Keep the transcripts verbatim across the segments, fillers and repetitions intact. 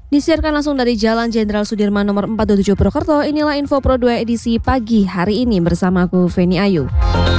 Disiarkan langsung dari Jalan Jenderal Sudirman nomor empat puluh tujuh Purwokerto, inilah Info Pro dua edisi pagi hari ini bersama aku Feni Ayu.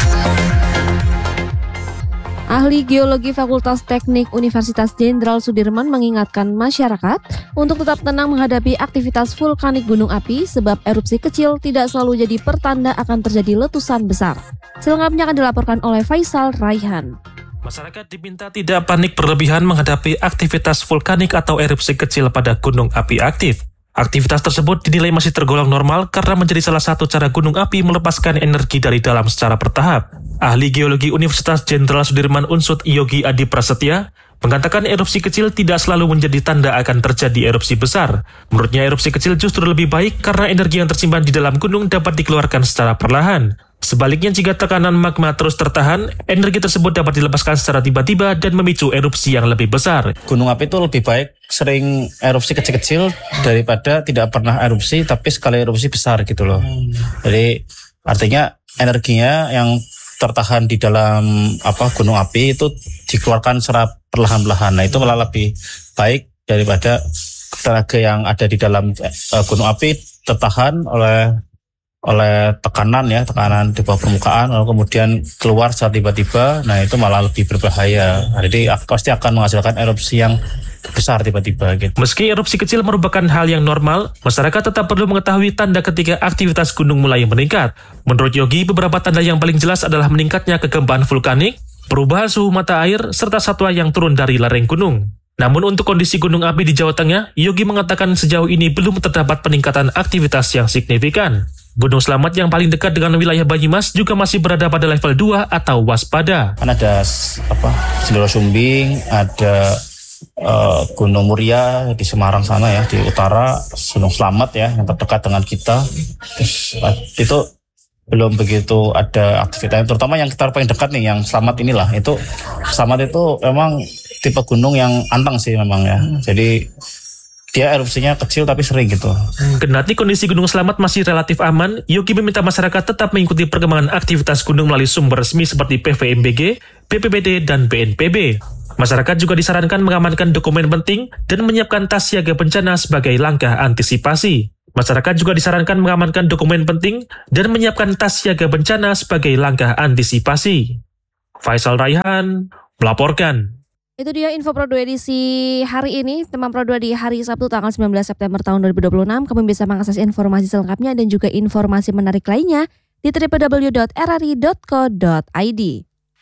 Ahli Geologi Fakultas Teknik Universitas Jenderal Sudirman mengingatkan masyarakat untuk tetap tenang menghadapi aktivitas vulkanik gunung api sebab erupsi kecil tidak selalu jadi pertanda akan terjadi letusan besar. Selengkapnya akan dilaporkan oleh Faisal Raihan. Masyarakat diminta tidak panik berlebihan menghadapi aktivitas vulkanik atau erupsi kecil pada gunung api aktif. Aktivitas tersebut dinilai masih tergolong normal karena menjadi salah satu cara gunung api melepaskan energi dari dalam secara bertahap. Ahli Geologi Universitas Jenderal Sudirman Unsud Yogi Adi Prasetya mengatakan erupsi kecil tidak selalu menjadi tanda akan terjadi erupsi besar. Menurutnya erupsi kecil justru lebih baik karena energi yang tersimpan di dalam gunung dapat dikeluarkan secara perlahan. Sebaliknya, jika tekanan magma terus tertahan, energi tersebut dapat dilepaskan secara tiba-tiba dan memicu erupsi yang lebih besar. Gunung api itu lebih baik sering erupsi kecil-kecil daripada tidak pernah erupsi tapi sekali erupsi besar gitu loh. Jadi artinya energinya yang tertahan di dalam apa gunung api itu dikeluarkan secara perlahan-lahan. Nah, itu malah lebih baik daripada tenaga yang ada di dalam uh, gunung api tertahan oleh oleh tekanan ya, tekanan di bawah permukaan lalu kemudian keluar secara tiba-tiba. Nah, itu malah lebih berbahaya. Jadi pasti akan menghasilkan erupsi yang besar tiba-tiba gitu. Meski erupsi kecil merupakan hal yang normal, masyarakat tetap perlu mengetahui tanda ketika aktivitas gunung mulai meningkat. Menurut Yogi, beberapa tanda yang paling jelas adalah meningkatnya kegempaan vulkanik, perubahan suhu mata air, serta satwa yang turun dari lereng gunung. Namun untuk kondisi gunung api di Jawa Tengah, Yogi mengatakan sejauh ini belum terdapat peningkatan aktivitas yang signifikan. Gunung Slamet yang paling dekat dengan wilayah Banyumas juga masih berada pada level dua atau waspada. Kan ada apa? Sendoro Sumbing, ada uh, Gunung Muria di Semarang sana ya, di utara, Gunung Slamet ya yang terdekat dengan kita. Terus itu belum begitu ada aktivitas, terutama yang kita paling dekat nih, yang Slamet inilah. Itu Slamet itu memang tipe gunung yang anteng sih memang ya. Jadi dia erupsinya kecil tapi sering gitu. Kendati kondisi Gunung Slamet masih relatif aman, Yogi meminta masyarakat tetap mengikuti perkembangan aktivitas gunung melalui sumber resmi seperti P V M B G, B P B D, dan B N P B. Masyarakat juga disarankan mengamankan dokumen penting dan menyiapkan tas siaga bencana sebagai langkah antisipasi. Masyarakat juga disarankan mengamankan dokumen penting dan menyiapkan tas siaga bencana sebagai langkah antisipasi. Faisal Raihan melaporkan. Itu dia Info Pro dua edisi hari ini, teman Pro dua di hari Sabtu tanggal sembilan belas September tahun dua ribu dua puluh enam. Kamu bisa mengakses informasi selengkapnya dan juga informasi menarik lainnya di w w w dot r r i dot co dot i d.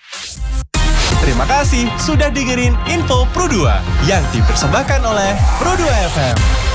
Terima kasih sudah dengerin Info Pro dua yang dipersembahkan oleh Pro dua F M.